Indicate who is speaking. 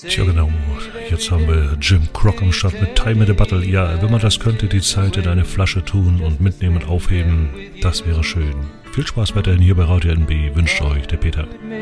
Speaker 1: Tja genau, jetzt haben wir Jim Croc am Start mit Time in the Battle. Ja, wenn man das könnte, die Zeit in eine Flasche tun und mitnehmen und aufheben, das wäre schön. Viel Spaß weiterhin hier bei Radio NB, wünscht euch der Peter.